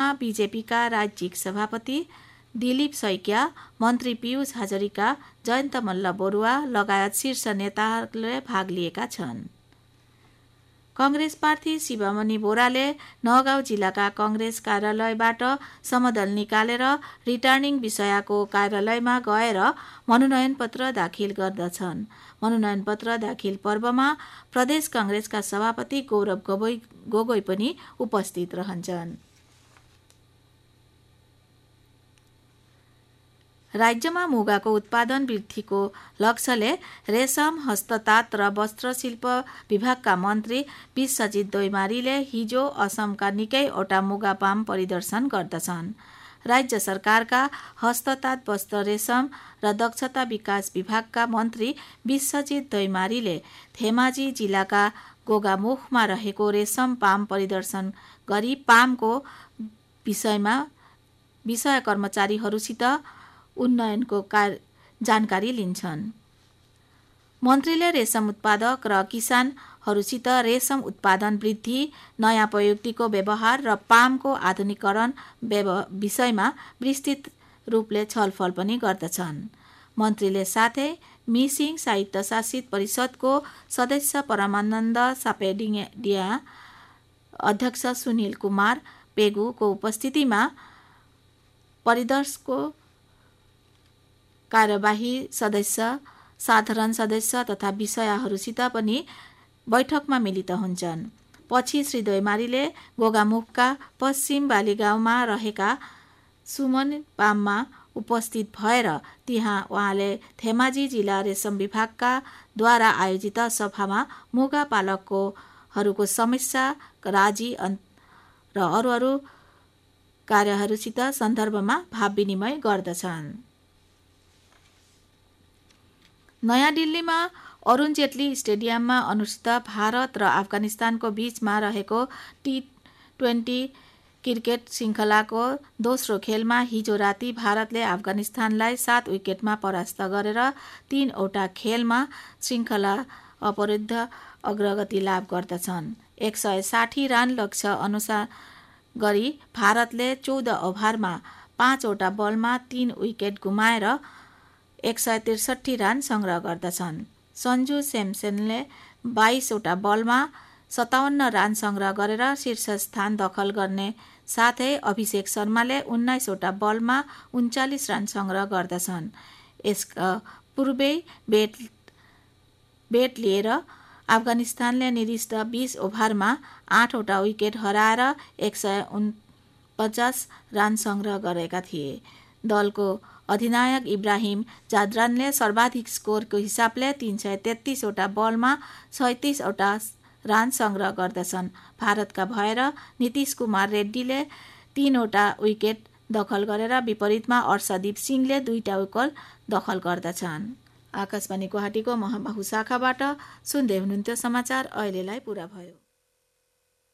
कार्यक्रममा बीजेपीका राज्यिक सभापति दिलीप सैकिया, मन्त्री पीयूष हजारिका, जयन्त मल्ल बरुवा लगायत शीर्ष नेताहरूले भाग लिएका छन्। कांग्रेस प्रार्थी शिवमणि बोराले नगाउँ जिल्लाका कांग्रेस कार्यालयबाट समदल निकालेर रिटर्निङ विषयको कार्यालयमा गएर मनोनयन पत्र दाखिल गर्दछन्। मनोनयन पत्र दाखिल पर्वमा प्रदेश कांग्रेसका सभापति गौरव गोगोई पनि उपस्थित रहन्छन्। राज्यमा मुगाको उत्पादन वृद्धिको लक्ष्यले रेशम, हस्तताँत र वस्त्रशिल्प विभागका मन्त्री विश्वजित दैमारीले हिजो असमका निकैवटा मुगा पाम परिदर्शन गर्दछन्। राज्य सरकारका हस्तताँत, वस्त्र, रेशम र दक्षता विकास विभागका मन्त्री विश्वजित दैमारीले धेमाजी जिल्लाका गोगामुखमा रहेको रेशम पाम परिदर्शन गरी पामको विषय कर्मचारीहरूसित उन्नयनको जानकारी लिन्छन्। मन्त्रीले रेशम उत्पादक र किसानहरूसित रेशम उत्पादन वृद्धि, नयाँ प्रयुक्तिको व्यवहार र पामको आधुनिकीकरण विषयमा विस्तृत रूपले छलफल पनि गर्दछन्। मन्त्रीले साथै मिसिङ साहित्य शासित परिषदको सदस्य परमानन्द सापेडिया, अध्यक्ष सुनिल कुमार पेगुको उपस्थितिमा परिदर्शकको कार्यवाही सदस्य, साधारण सदस्य तथा विषयहरूसित पनि बैठकमा मिलित हुन्छन्। पछि श्री दैमारीले गोगामुखका पश्चिम बालीगाउँमा रहेका सुमन पाममा उपस्थित भएर त्यहाँ उहाँले धेमाजी जिल्ला रेशम विभागका द्वारा आयोजित सभामा मुगा पालकहरूको समस्या, राजी र अरू कार्यहरूसित सन्दर्भमा भाव विनिमय गर्दछन्। नयाँ दिल्लीमा अरुण जेटली स्टेडियममा अनुष्ठित भारत र अफगानिस्तानको बीचमा रहेको T20 क्रिकेट श्रृङ्खलाको दोस्रो खेलमा हिजो राति भारतले अफगानिस्तानलाई 7 विकेटमा परास्त गरेर 3वटा खेलमा श्रृङ्खला अपराध अग्रगति लाभ गर्दछन्। 160 रन लक्ष्य अनुसार गरी भारतले 14 ओभरमा 5वटा बलमा 3 विकेट गुमाएर 163 रन संग्रह गर्दछन्। सञ्जु सैमसनले 22वटा बलमा 57 रन संग्रह गरेर शीर्ष स्थान दखल गर्ने साथै अभिषेक शर्माले 19वटा बलमा 39 रन संग्रह गर्दछन्। यसका पूर्वे बेट लिएर अफगानिस्तानले निर्दिष्ट 20 ओभरमा 8वटा विकेट हराएर 149 रन संग्रह गरेका थिए। दलको अधिनायक इब्राहिम जादरानले सर्वाधिक स्कोरको हिसाबले 333वटा बलमा 37वटा रन संग्रह गर्दछन्। भारतका भएर नीतिश कुमार रेड्डीले 3वटा विकेट दखल गरेर विपरीतमा अर्षदीप सिंहले 2टा विकेट दखल गर्दछन्। आकाशवाणी गुवाहाटीको महाबाहु शाखाबाट सुन्दै हुनुहुन्थ्यो समाचार अहिलेलाई पुरा भयो।